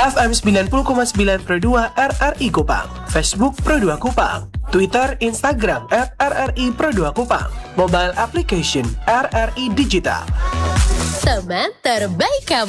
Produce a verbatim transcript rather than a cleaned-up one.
F M sembilan puluh koma sembilan Pro dua R R I Kupang, Facebook Pro dua Kupang, Twitter, Instagram at R R I Pro dua Kupang, mobile application R R I Digital. Teman terbaik kamu.